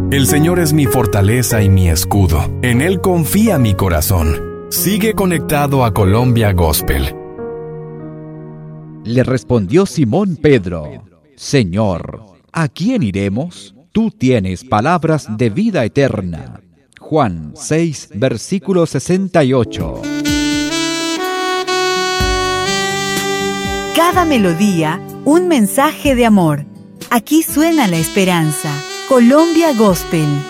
El Señor es mi fortaleza y mi escudo. En Él confía mi corazón. Sigue conectado a Colombia Gospel. Le respondió Simón Pedro: Señor, ¿a quién iremos? Tú tienes palabras de vida eterna. Juan 6, versículo 68. Cada melodía, un mensaje de amor. Aquí suena la esperanza. Colombia Gospel.